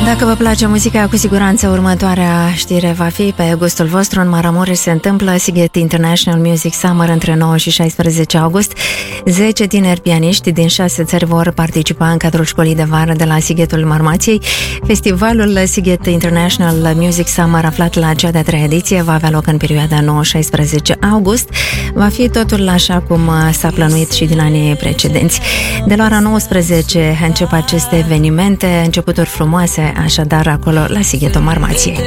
Dacă vă place muzica, cu siguranță următoarea știre va fi pe gustul vostru. În Maramureș se întâmplă Sighet International Music Summer între 9 și 16 august. 10 tineri pianiști din 6 țări vor participa în cadrul școlii de vară de la Sighetul Marmației. Festivalul Sighet International Music Summer, aflat la cea de-a 3-a ediție, va avea loc în perioada 9-16 august. Va fi totul așa cum s-a plănuit și din anii precedenți. De la ora 19 încep aceste evenimente, începuturi frumoase, așadar acolo la Sighetul Marmației.